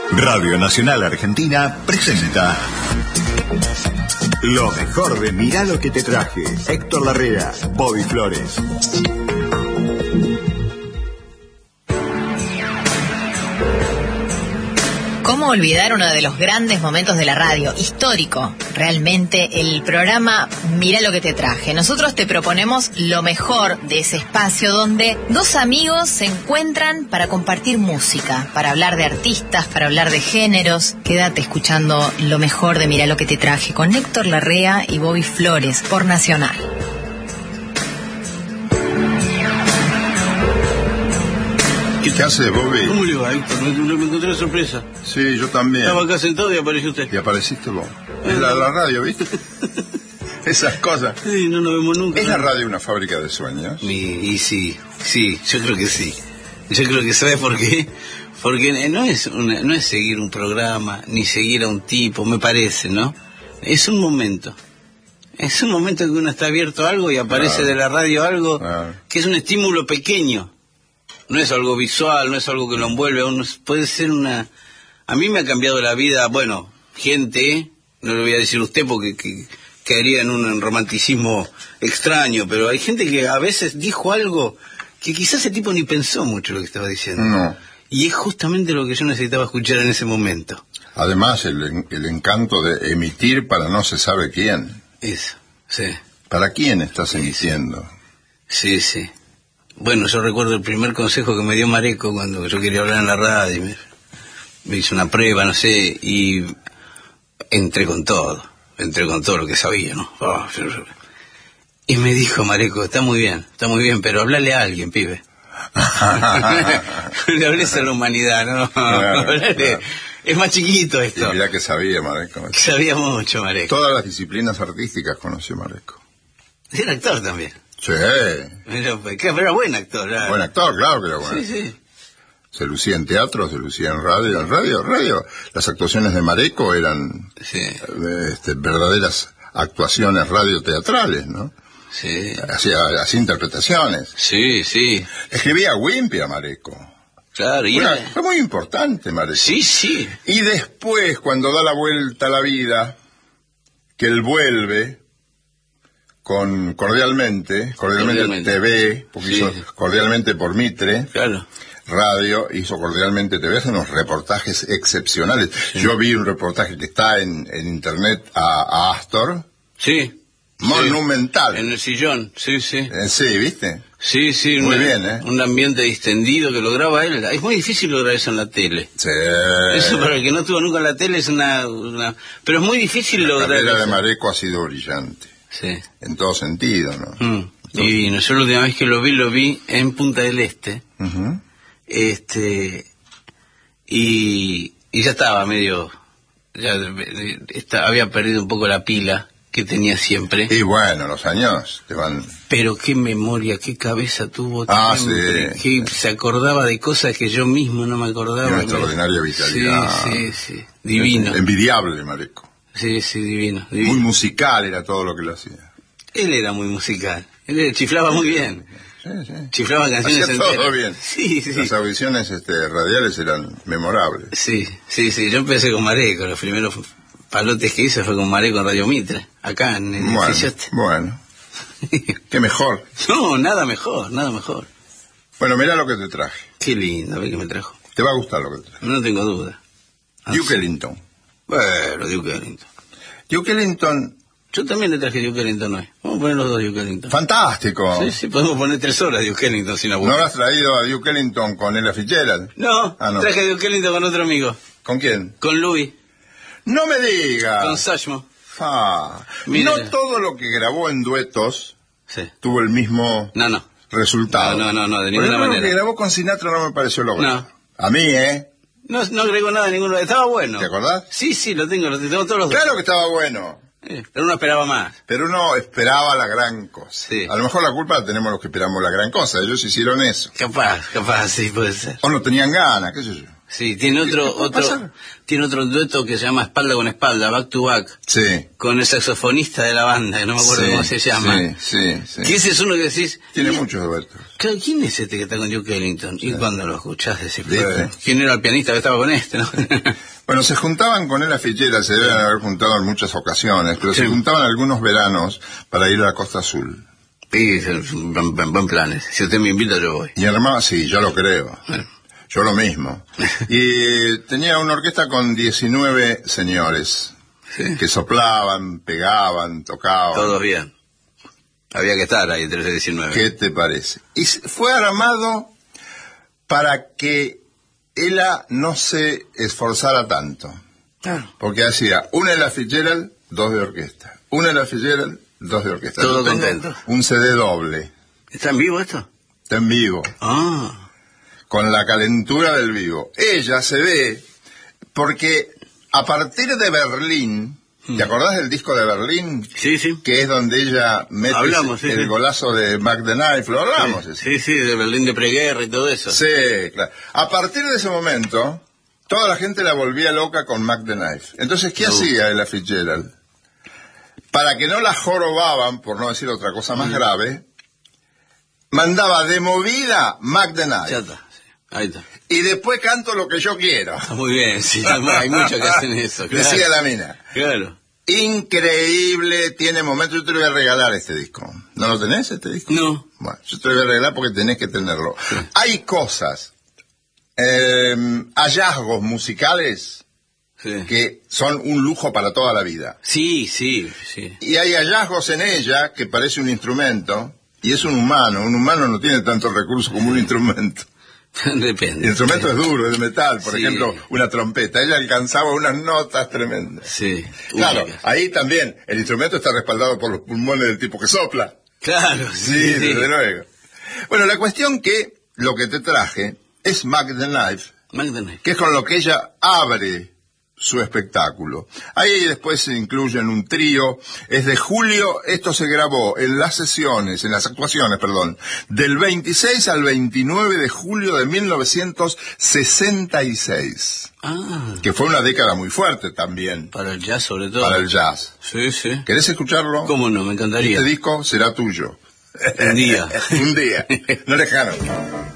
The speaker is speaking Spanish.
Radio Nacional Argentina presenta lo mejor de Mirá lo que te traje. Héctor Larrea, Bobby Flores. ¿Cómo olvidar uno de los grandes momentos de la radio? Histórico, realmente, el programa Mirá lo que te traje. Nosotros te proponemos lo mejor de ese espacio donde dos amigos se encuentran para compartir música, para hablar de artistas, para hablar de géneros. Quédate escuchando lo mejor de Mirá lo que te traje con Héctor Larrea y Bobby Flores por Nacional. ¿Qué hace, Bobby? ¿Cómo le va, Héctor? Me encontré de sorpresa. Sí, yo también. Estaba acá sentado y apareció usted. Y apareciste vos. Es la radio, ¿viste? Esas cosas. Sí, no nos vemos nunca. ¿Es la radio una fábrica de sueños? Y sí, yo creo que sí. Yo creo que, ¿sabes por qué? Porque no es seguir un programa, ni seguir a un tipo, me parece, ¿no? Es un momento. Es un momento en que uno está abierto a algo y aparece de la radio algo que es un estímulo pequeño. No es algo visual, no es algo que lo envuelve a uno, puede ser una... A mí me ha cambiado la vida, bueno, gente, no le voy a decir usted porque caería en un romanticismo extraño, pero hay gente que a veces dijo algo que quizás ese tipo ni pensó mucho lo que estaba diciendo. No. Y es justamente lo que yo necesitaba escuchar en ese momento. Además, el encanto de emitir para no se sabe quién. Eso, sí. ¿Para quién estás emitiendo? Sí. Bueno, yo recuerdo el primer consejo que me dio Mareco cuando yo quería hablar en la radio. Me hizo una prueba, no sé, y entré con todo lo que sabía, ¿no? Y me dijo Mareco, está muy bien, pero hablale a alguien, pibe. No le hables a la humanidad, ¿no? Claro. Es más chiquito esto. Y mirá que sabía, Mareco. Sabía mucho, Mareco. Todas las disciplinas artísticas conoció Mareco. Era actor también. Sí. Pero era buen actor. ¿Verdad? Buen actor, claro que era bueno. Sí. Se lucía en teatro, se lucía en radio. En radio. Las actuaciones de Mareco eran verdaderas actuaciones radioteatrales, ¿no? Sí. Hacía interpretaciones. Sí. Escribía Wimpy a Mareco. Claro, Fue muy importante, Mareco. Sí. Y después, cuando da la vuelta a la vida, que él vuelve con Cordialmente TV, porque hizo Cordialmente por Mitre. Claro. Radio, hizo Cordialmente TV, hace unos reportajes excepcionales. Sí. Yo vi un reportaje que está en internet a Astor. Sí. Monumental. En el sillón, sí. Sí, ¿viste? Sí. Muy bien, un ambiente distendido que lograba él. Es muy difícil lograr eso en la tele. Sí. Eso para el que no estuvo nunca en la tele es una... Pero es muy difícil lograr eso. La carrera de Mareco ha sido brillante. Sí. En todo sentido, ¿no? Divino. Yo la última vez que lo vi en Punta del Este. Uh-huh. Y ya estaba medio... había perdido un poco la pila que tenía siempre. Y bueno, los años te van... Pero qué memoria, qué cabeza tuvo. Sí. Que se acordaba de cosas que yo mismo no me acordaba. Una extraordinaria vitalidad. Sí. Divino. Envidiable, Mareco. Sí, divino. Muy musical era todo lo que lo hacía. Él era muy musical. Él chiflaba muy bien. Sí. Chiflaba canciones hacía enteras. Todo bien. Sí. Las audiciones radiales eran memorables. Sí. Yo empecé con Mareco. Los primeros palotes que hice fue con Mareco en Radio Mitre. Acá en el edificio. Bueno. Qué mejor. No, nada mejor. Bueno, mirá lo que te traje. Qué lindo, a ver qué me trajo. Te va a gustar lo que te traje. No tengo duda. Duke Ellington. Bueno, Duke Ellington. Duke Ellington. Yo también le traje Duke Ellington hoy. Vamos a poner los dos Duke Ellington. ¡Fantástico! Sí, podemos poner 3 horas de Duke Ellington sin aburrir. ¿No has traído a Duke Ellington con Ella Fitzgerald? No, traje a Duke Ellington con otro amigo. ¿Con quién? Con Louis. ¡No me digas! Con Satchmo. No todo lo que grabó en duetos tuvo el mismo resultado. No, de ninguna manera. Lo que grabó con Sinatra no me pareció logrado. No. A mí, No agregó nada a ninguno. Estaba bueno. ¿Te acordás? Sí, lo tengo todos los dos. Claro que estaba bueno. Pero uno esperaba más. Pero uno esperaba la gran cosa. Sí. A lo mejor la culpa la tenemos los que esperamos la gran cosa. Ellos hicieron eso. Capaz, sí, puede ser. O no tenían ganas, qué sé yo. Sí, tiene otro dueto que se llama Espalda con Espalda, Back to Back. Sí. Con el saxofonista de la banda, que no me acuerdo cómo se llama. Sí. Que ese es uno que decís... Tiene muchos duetos. Claro, ¿quién es este que está con Duke Ellington? Y cuando lo escuchás decís, ¿viste? ¿Quién era el pianista que estaba con este, no? Bueno, se juntaban con Ella Fitzgerald, se deben haber juntado en muchas ocasiones, pero se juntaban algunos veranos para ir a la Costa Azul. Sí, es un buen plan. Si usted me invita, yo voy. Y armaba, sí, yo lo creo. Yo lo mismo. Y tenía una orquesta con 19 señores que soplaban, pegaban, tocaban. Todo bien. Había que estar ahí entre 19. ¿Qué te parece? Y fue armado para que ella no se esforzara tanto. Claro. Porque hacía una Ella Fitzgerald, 2 de orquesta. Una Ella Fitzgerald, 2 de orquesta. Todo contento. Un CD doble. ¿Está en vivo esto? Está en vivo. Ah. Con la calentura del vivo. Ella se ve, porque a partir de Berlín, ¿te acordás del disco de Berlín? Sí. Que es donde ella mete el golazo de Mac the Knife, lo hablamos. Sí, de Berlín de preguerra y todo eso. Sí, claro. A partir de ese momento, toda la gente la volvía loca con Mac the Knife. Entonces, ¿qué hacía Ella Fitzgerald? Para que no la jorobaban, por no decir otra cosa más grave, mandaba de movida Mac the Knife. Ya está. Ahí está. Y después canto lo que yo quiero. Muy bien, sí, hay muchos que hacen eso. Claro. Decía la mina. Claro. Increíble, tiene momentos. Yo te lo voy a regalar este disco. ¿No lo tenés, este disco? No. Bueno, yo te lo voy a regalar porque tenés que tenerlo. Sí. Hay cosas, hallazgos musicales que son un lujo para toda la vida. Sí. Y hay hallazgos en ella que parece un instrumento, y es un humano. Un humano no tiene tantos recursos como un instrumento. Depende. El instrumento es duro, es de metal, por ejemplo, una trompeta. Ella alcanzaba unas notas tremendas. Sí. Claro, ahí también el instrumento está respaldado por los pulmones del tipo que sopla. Claro, sí. Desde luego. Bueno, la cuestión que lo que te traje es Mac the Knife, que es con lo que ella abre su espectáculo. Ahí después se incluyen un trío. Es de julio, esto se grabó en las actuaciones, del 26 al 29 de julio de 1966. Que fue una década muy fuerte también. Para el jazz, sobre todo. Para el jazz. Sí. ¿Querés escucharlo? ¿Cómo no? Me encantaría. Este disco será tuyo. Un día. Un día. No lejano.